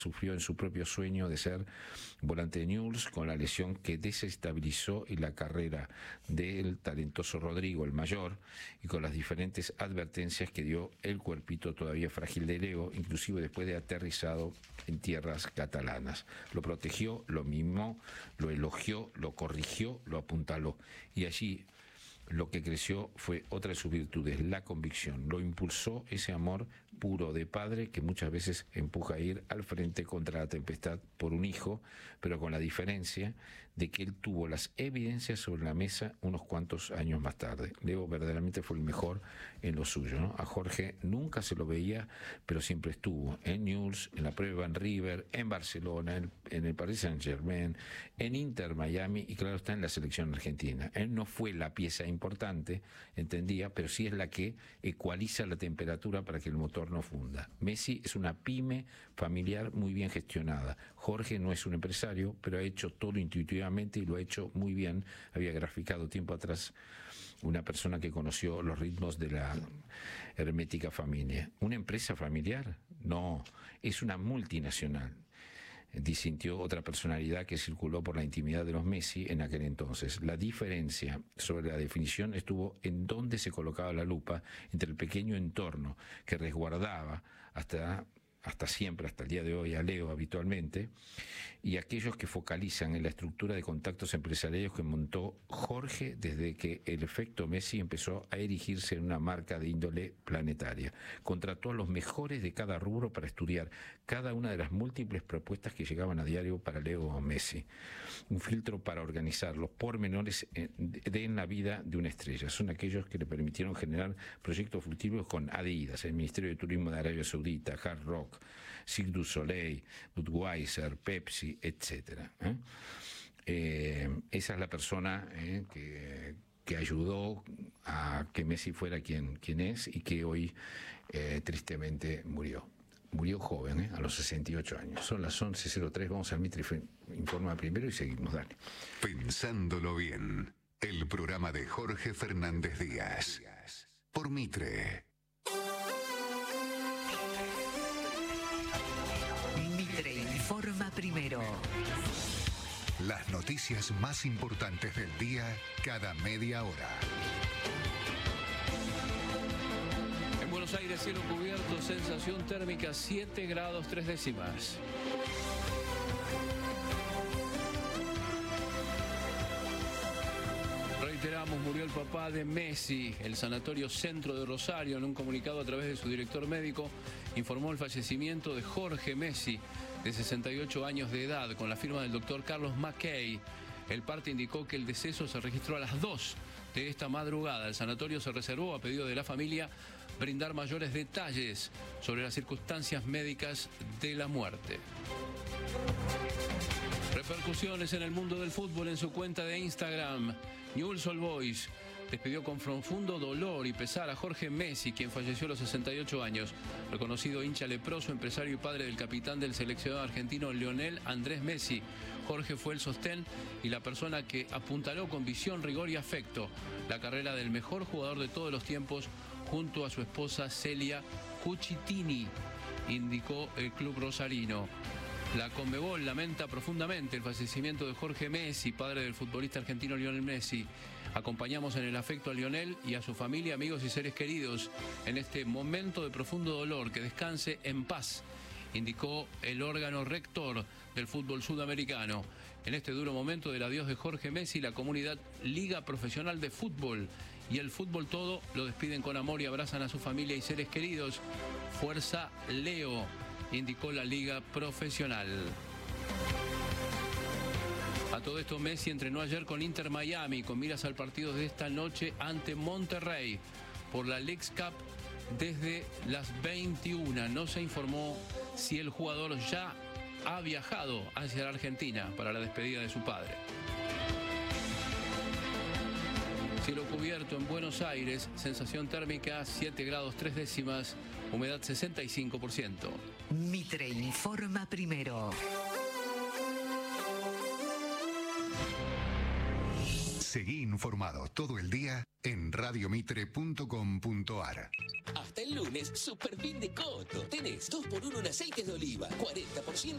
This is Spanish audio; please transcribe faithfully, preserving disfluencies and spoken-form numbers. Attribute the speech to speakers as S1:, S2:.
S1: sufrió en su propio sueño de ser volante de Newell's con la lesión que desestabilizó la carrera del talentoso Rodrigo, el mayor, y con las diferentes advertencias que dio el cuerpito todavía frágil de Leo, inclusive después de aterrizado en tierras catalanas. Lo protegió, lo mimó, lo elogió, lo corrigió, lo apuntaló. Y allí lo que creció fue otra de sus virtudes, la convicción. Lo impulsó ese amor puro de padre que muchas veces empuja a ir al frente contra la tempestad por un hijo, pero con la diferencia de que él tuvo las evidencias sobre la mesa unos cuantos años más tarde. Leo verdaderamente fue el mejor en lo suyo, ¿no? A Jorge nunca se lo veía, pero siempre estuvo en Newell's, en la prueba en River, en Barcelona, en, en el Paris Saint-Germain, en Inter Miami y claro está en la selección argentina. Él no fue la pieza importante, entendía, pero sí es la que ecualiza la temperatura para que el motor no funda. Messi es una pyme familiar muy bien gestionada. Jorge no es un empresario, pero ha hecho todo intuitivamente y lo ha hecho muy bien. Había graficado tiempo atrás una persona que conoció los ritmos de la hermética familia. ¿Una empresa familiar? No, es una multinacional, disintió otra personalidad que circuló por la intimidad de los Messi en aquel entonces. La diferencia sobre la definición estuvo en dónde se colocaba la lupa entre el pequeño entorno que resguardaba hasta... hasta siempre, hasta el día de hoy, a Leo habitualmente, y aquellos que focalizan en la estructura de contactos empresariales que montó Jorge desde que el efecto Messi empezó a erigirse en una marca de índole planetaria. Contrató a los mejores de cada rubro para estudiar cada una de las múltiples propuestas que llegaban a diario para Leo Messi. Un filtro para organizar los pormenores de en la vida de una estrella. Son aquellos que le permitieron generar proyectos fructíferos con Adidas, el Ministerio de Turismo de Arabia Saudita, Hard Rock, Cirque du Soleil, Budweiser, Pepsi, etcétera. ¿eh? Eh, esa es la persona eh, que, que ayudó a que Messi fuera quien, quien es y que hoy eh, tristemente murió. Murió joven, ¿eh? A los sesenta y ocho años. Son las once cero tres, vamos al Mitre Informa primero y seguimos, dale.
S2: Pensándolo bien, el programa de Jorge Fernández Díaz, por Mitre.
S3: Mitre informa primero.
S2: Las noticias más importantes del día cada media hora.
S4: En Buenos Aires, cielo cubierto, sensación térmica siete grados tres décimas. Reiteramos, murió el papá de Messi. El Sanatorio Centro de Rosario, en un comunicado a través de su director médico, informó el fallecimiento de Jorge Messi, de sesenta y ocho años de edad, con la firma del doctor Carlos Mackey. El parte indicó que el deceso se registró a las dos de esta madrugada. El sanatorio se reservó, a pedido de la familia, brindar mayores detalles sobre las circunstancias médicas de la muerte. Repercusiones en el mundo del fútbol en su cuenta de Instagram. Newell's Old Boys despidió con profundo dolor y pesar a Jorge Messi, quien falleció a los sesenta y ocho años. Reconocido hincha leproso, empresario y padre del capitán del seleccionado argentino Lionel Andrés Messi, Jorge fue el sostén y la persona que apuntaló con visión, rigor y afecto la carrera del mejor jugador de todos los tiempos junto a su esposa Celia Cucitini, indicó el club rosarino. La Conmebol lamenta profundamente el fallecimiento de Jorge Messi, padre del futbolista argentino Lionel Messi. Acompañamos en el afecto a Lionel y a su familia, amigos y seres queridos en este momento de profundo dolor. Que descanse en paz, indicó el órgano rector del fútbol sudamericano. En este duro momento del adiós de Jorge Messi, la comunidad Liga Profesional de Fútbol y el fútbol todo lo despiden con amor y abrazan a su familia y seres queridos. Fuerza Leo, indicó la Liga Profesional. A todo esto, Messi entrenó ayer con Inter Miami con miras al partido de esta noche ante Monterrey por la Leagues Cup desde las veintiuna. No se informó si el jugador ya ha viajado hacia la Argentina para la despedida de su padre. Cielo cubierto en Buenos Aires, sensación térmica siete grados tres décimas, humedad sesenta y cinco por ciento.
S3: Mitre informa primero.
S2: Seguí informado todo el día en radiomitre punto com punto ar.
S5: Hasta el lunes, super fin de Coto. Tenés dos por uno en aceites de oliva, cuarenta por ciento